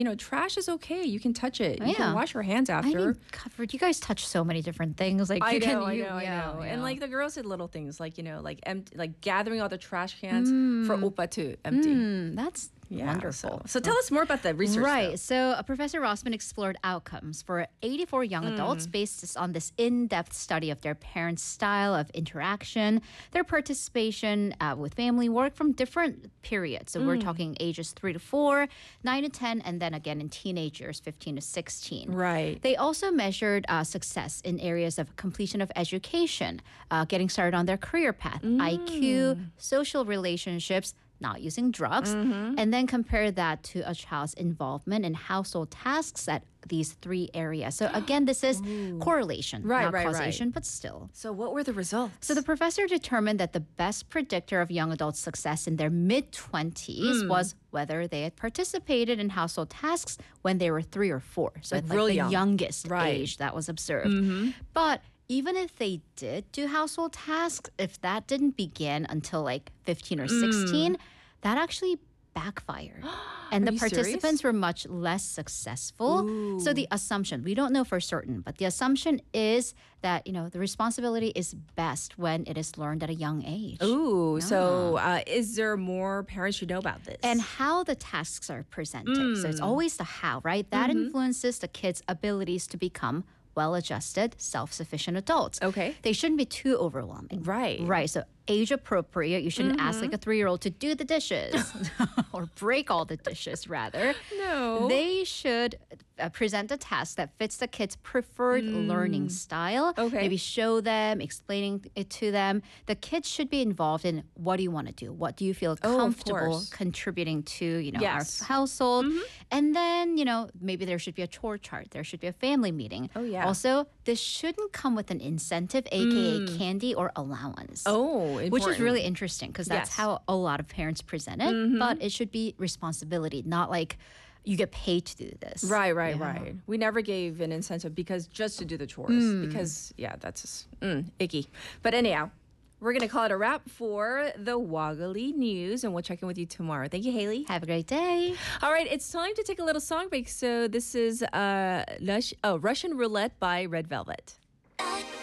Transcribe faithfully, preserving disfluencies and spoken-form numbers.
You know, trash is okay. You can touch it. Oh, You yeah. can wash your hands I after. mean, covered. You guys touch so many different things. Like I you can, know, I you, know, I yeah, know. yeah. And like the girls did little things, like you know, like empty, like gathering all the trash cans for oppa to empty. Mm, that's Yeah, wonderful. So, so tell us more about the research. Right. though. So, uh, Professor Rossman explored outcomes for eighty-four young adults based this- on this in-depth study of their parents' style of interaction, their participation uh, with family work from different periods. So, we're talking ages three to four, nine to ten, and then again in teenagers, fifteen to sixteen. Right. They also measured uh, success in areas of completion of education, uh, getting started on their career path, I Q, social relationships, not using drugs, and then compare that to a child's involvement in household tasks at these three areas. So again, this is correlation, Right, not right, right. causation, but still. So what were the results? So the professor determined that the best predictor of young adults' success in their mid-twenties was whether they had participated in household tasks when they were three or four. So Like like real the young. youngest Right. age that was observed. But even if they did do household tasks, if that didn't begin until like fifteen or sixteen, that actually backfired. And the you serious? participants were much less successful. So the assumption, we don't know for certain, but the assumption is that, you know, the responsibility is best when it is learned at a young age. Ooh, so uh, is there more parents should know about this? And how the tasks are presented. So it's always the how, right? That influences the kids' abilities to become well-adjusted, self-sufficient adults. Okay. They shouldn't be too overwhelming. Right. Right. So age appropriate. You shouldn't ask like a three-year-old to do the dishes or break all the dishes, rather. No. They should uh, present a task that fits the kids' preferred learning style. Okay. Maybe show them, explaining it to them. The kids should be involved in what do you want to do? What do you feel Oh, of comfortable course. contributing to, you know, Yes. our household? And then, you know, maybe there should be a chore chart. There should be a family meeting. Oh, yeah. Also, this shouldn't come with an incentive, aka candy or allowance. Oh, Which is important. really interesting because that's Yes. how a lot of parents present it. But it should be responsibility, not like you get paid to do this. Right, right, Yeah. right. We never gave an incentive because just to do the chores because yeah, that's just, mm, icky. But anyhow, we're gonna call it a wrap for the Woggly News, and we'll check in with you tomorrow. Thank you, Haley. Have a great day. All right, it's time to take a little song break. So this is uh, Lush, oh, Russian Roulette by Red Velvet.